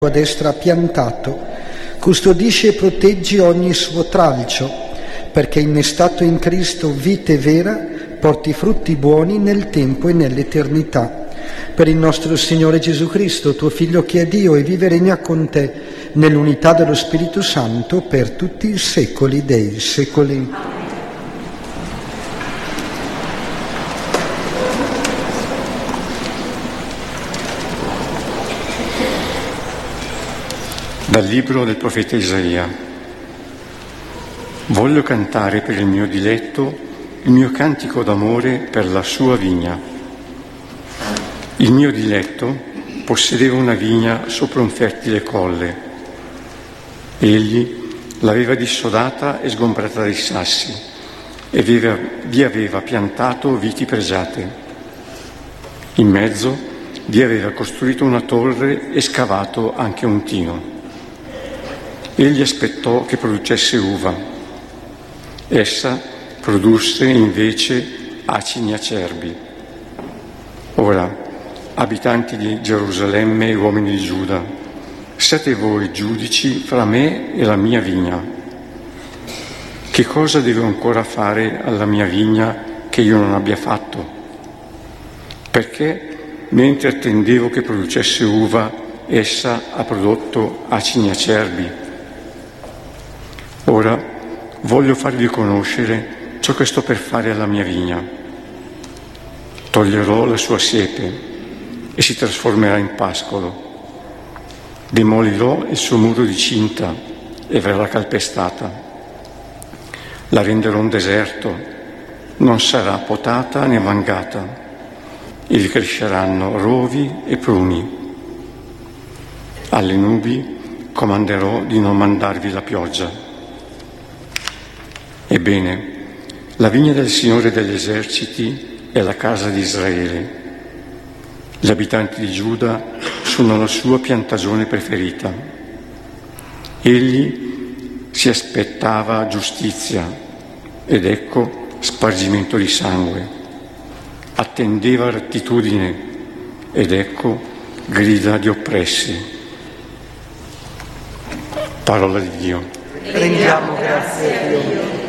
tua destra ha piantato, custodisci e proteggi ogni suo tralcio, perché innestato in Cristo vite vera, porti frutti buoni nel tempo e nell'eternità. Per il nostro Signore Gesù Cristo, tuo Figlio che è Dio e vive e regna con te nell'unità dello Spirito Santo per tutti i secoli dei secoli. Dal libro del profeta Isaia. Voglio cantare per il mio diletto il mio cantico d'amore per la sua vigna. Il mio diletto possedeva una vigna sopra un fertile colle. Egli l'aveva dissodata e sgombrata dai sassi e vi aveva piantato viti pregiate. In mezzo vi aveva costruito una torre e scavato anche un tino. Egli aspettò che producesse uva. Essa produsse invece acini acerbi. Ora, abitanti di Gerusalemme e uomini di Giuda, siate voi giudici fra me e la mia vigna. Che cosa devo ancora fare alla mia vigna che io non abbia fatto? Perché, mentre attendevo che producesse uva, essa ha prodotto acini acerbi? Ora voglio farvi conoscere ciò che sto per fare alla mia vigna. Toglierò la sua siepe e si trasformerà in pascolo. Demolirò il suo muro di cinta e verrà calpestata. La renderò un deserto, non sarà potata né vangata, e vi cresceranno rovi e pruni. Alle nubi comanderò di non mandarvi la pioggia. Ebbene, la vigna del Signore degli eserciti è la casa di Israele. Gli abitanti di Giuda sono la sua piantagione preferita. Egli si aspettava giustizia ed ecco spargimento di sangue. Attendeva rettitudine ed ecco grida di oppressi. Parola di Dio. Rendiamo grazie a Dio.